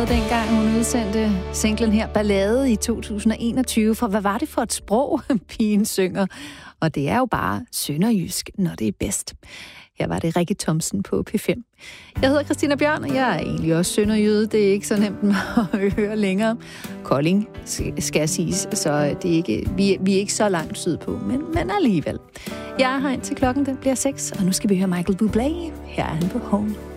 allerede dengang, hun udsendte singlen her, Ballade, i 2021. For hvad var det for et sprog, pigen synger? Og det er jo bare sønderjysk, når det er bedst. Her var det Rikke Thomsen på P5. Jeg hedder Christina Bjørn, og jeg er egentlig også sønderjyde. Det er ikke så nemt at høre længere. Kolding skal siges, så det er ikke, vi er ikke så langt sydpå, men alligevel. Jeg er her indtil klokken den bliver 6, og nu skal vi høre Michael Bublé. Her er han på Home.